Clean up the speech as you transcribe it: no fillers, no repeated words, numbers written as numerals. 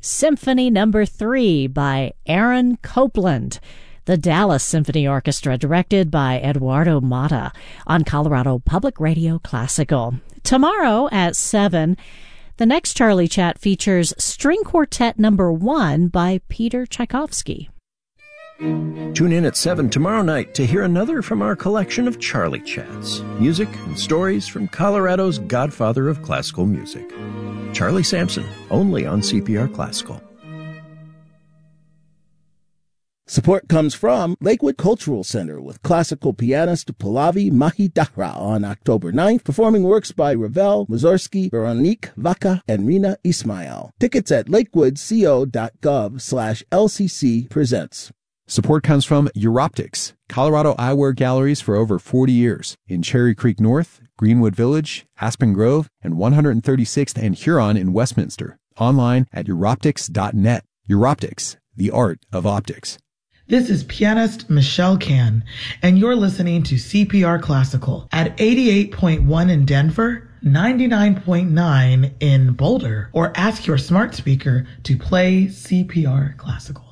Symphony No. 3 by Aaron Copland. The Dallas Symphony Orchestra, directed by Eduardo Mata, on Colorado Public Radio Classical. Tomorrow at 7, the next Charlie Chat features String Quartet No. 1 by Peter Tchaikovsky. Tune in at 7 tomorrow night to hear another from our collection of Charlie Chats, music and stories from Colorado's godfather of classical music, Charlie Sampson, only on CPR Classical. Support comes from Lakewood Cultural Center with classical pianist Pallavi Mahidara on October 9th, performing works by Ravel, Mussorgsky, Veronique Vaca, and Rina Ismail. Tickets at lakewoodco.gov/LCC presents. Support comes from Europtics, Colorado eyewear galleries for over 40 years in Cherry Creek North, Greenwood Village, Aspen Grove, and 136th and Huron in Westminster. Online at Europtics.net. Europtics, the art of optics. This is pianist Michelle Can, and you're listening to CPR Classical at 88.1 in Denver, 99.9 in Boulder, or ask your smart speaker to play CPR Classical.